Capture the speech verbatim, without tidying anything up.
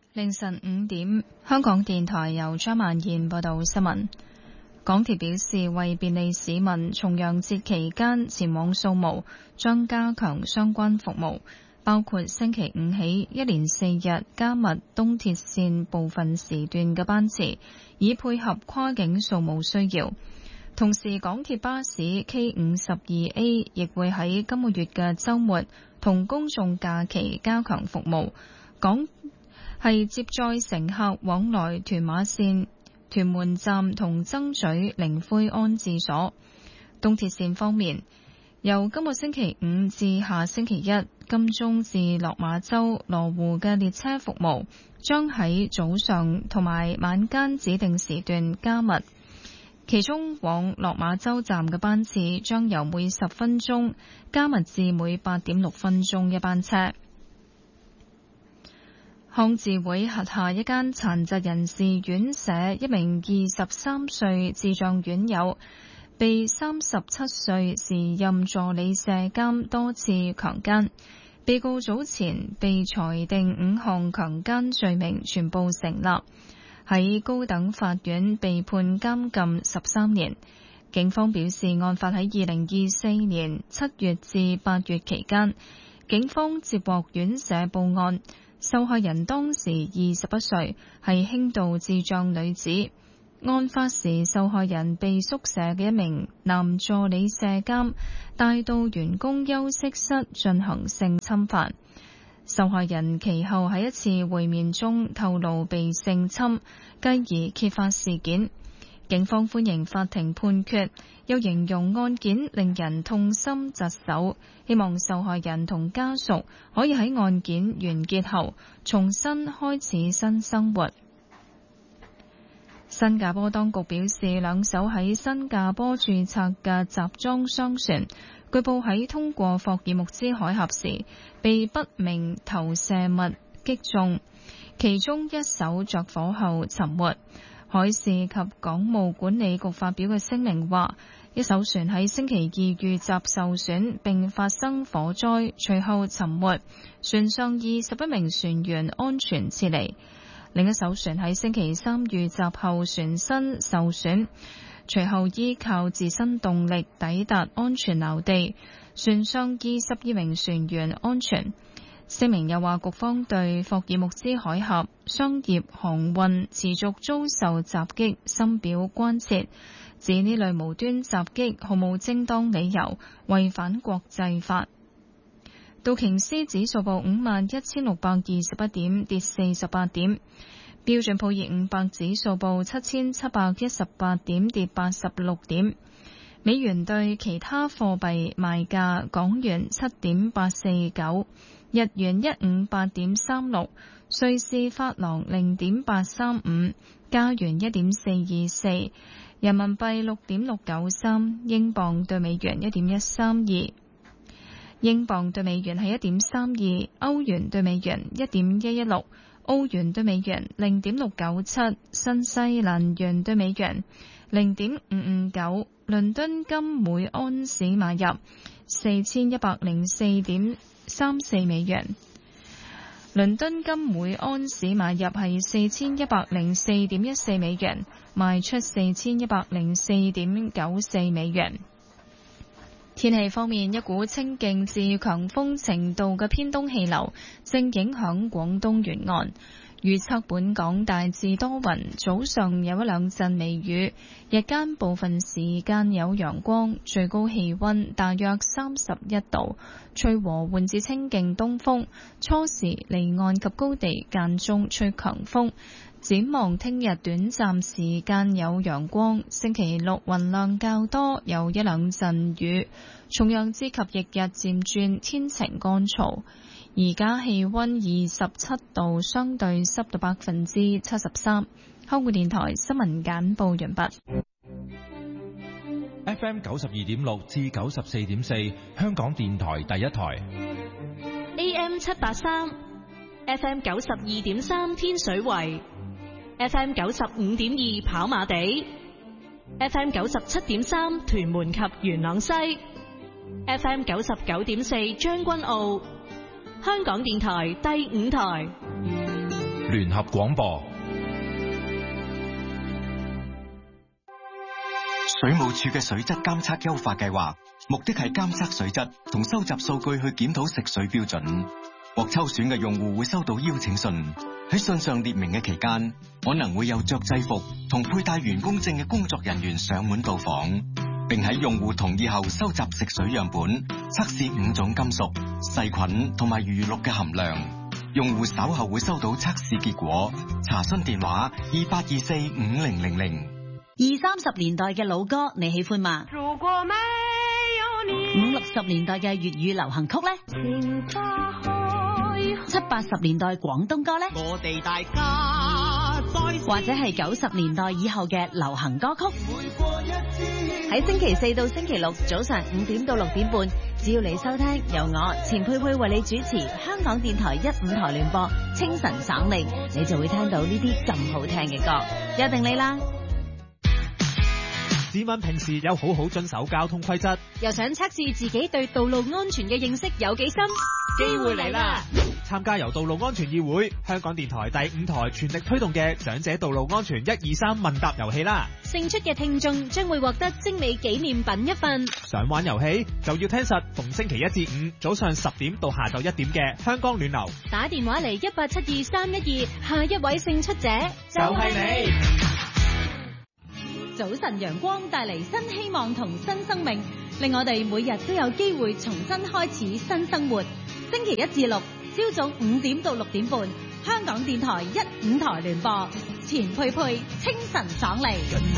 凌晨五點，香港電台由張曼燕報道新聞。港鐵表示，為便利市民重陽節期間前往掃墓，將加強相關服務，包括星期五起一連四日加密東鐵線部分時段嘅班次，以配合跨境掃墓需要。同時，港鐵巴士 K 五十二 A 亦會喺今個月嘅週末同公眾假期加強服務。港係接載乘客往來屯馬線屯門站同曾咀靈灰安置所。東鐵線方面，由今個星期五至下星期一，金鐘至落馬洲羅湖嘅列車服務將喺早上同埋晚間指定時段加密，其中往落馬洲站嘅班次將由每十分鐘加密至每八點六分鐘一班車。康智會轄下一間殘疾人士院舍一名二十三歲智障院友被三十七歲時任助理舍監多次強姦，被告早前被裁定五項強姦罪名全部成立，喺高等法院被判監禁十三年。警方表示，案發喺二零二四年七月至八月期間，警方接獲院舍報案。受害人當時二十一歲，係輕度智障女子。案發時，受害人被宿舍嘅一名男助理舍監帶到員工休息室進行性侵犯。受害人其後喺一次會面中透露被性侵，繼而揭發事件。警方歡迎法庭判決，又形容案件令人痛心疾首，希望受害人同家屬可以喺案件完結後重新開始新生活。新加坡當局表示，兩艘喺新加坡註冊嘅集裝箱船，據報喺通過霍爾木茲海峽時被不明投射物擊中，其中一艘着火後沉沒。海事及港務管理局發表嘅聲明話，一艘船喺星期二遇襲受損並發生火災，隨後沉沒，船上二十一名船員安全撤離。另一艘船喺星期三遇襲後船身受損，隨後依靠自身動力抵達安全錨地，船上二十二名船員安全。聲明又話，局方對霍爾木茲海峽商業航運持續遭受襲擊深表關切，指呢類無端襲擊毫無正當理由，違反國際法。道瓊斯指數報五萬一千六百二十一點，跌四十八點。標準普爾五百指數報七千七百一十八點，跌八十六點。美元對其他貨幣賣價，港元七點八四九。日元一五八點三六，瑞士法郎零點八三五，加元一點四二四，人民幣六點六九三，英鎊對美元一點一三二，英鎊對美元係一點三二，歐元對美元一點一一六，澳元對美元零點六九七，新西蘭元對美元零點五五九，倫敦金每安士買入四千一百零四點三四美元，倫敦金每安士買入係四千一百零四點一四美元，賣出四千一百零四點九四美元。天氣方面，一股清勁至強風程度嘅偏東氣流正影響廣東沿岸。預測本港大致多雲，早上有一兩陣微雨，日間部分時間有陽光，最高氣溫大約三十一度，吹和緩至清勁東風，初時離岸及高地間中吹強風。展望聽日短暫時間有陽光，星期六雲量較多，有一兩陣雨，重陽節及翌日漸轉天晴乾燥。而家氣溫二十七度，相對濕度百分之七十三。香港電台新聞簡報完畢。 F M 九十二點六至九十四點四，香港電台第一台。 A M 七八三，F M 九十二點三天水圍，F M 九十五點二跑馬地，F M 九十七點三屯門及元朗西，F M 九十九點四將軍澳。香港電台第五台。 聯合廣播。 水務署嘅水質監測優化計劃，目的係監測水質同收集數據去檢討食水標準。獲抽選嘅用戶會收到邀請信，喺信上列明嘅期間，可能會有着制服同佩戴員工證嘅工作人員上門到訪，並喺用戶同意後收集食水樣本，測試五種金屬、細菌同埋餘氯嘅含量。用戶稍後會收到測試結果。查詢電話二八二四五零零零。 二三十年代嘅老歌你喜歡嗎？ 如果沒有你， 五六十年代嘅粵語流行曲呢？七八十年代廣東歌呢？ 我哋大家或者係九十年代以後嘅流行歌曲。喺星期四到星期六早上五點到六點半，只要你收聽由我錢佩佩為你主持香港電台一五台聯播清晨省令，你就會聽到呢啲咁好聽嘅歌，約定你啦！ 市民平時有好好遵守交通規則， 又想測試自己對道路安全嘅認識有幾深？機會嚟啦！ 參加由道路安全議會、香港電台第五台全力推動嘅長者道路安全一二三問答遊戲啦！ 勝出嘅聽眾將會獲得精美紀念品一份。 想玩遊戲就要聽實逢星期一至五早上十點到下晝一點嘅香港暖流， 打電話嚟一八七二三一二，下一位勝出者就係你。 早晨陽光帶嚟新希望同新生命，令我哋每日都有機會重新開始新生活。星期一至六朝早五點到六點半，香港電台一五台聯播，錢佩佩清晨爽利。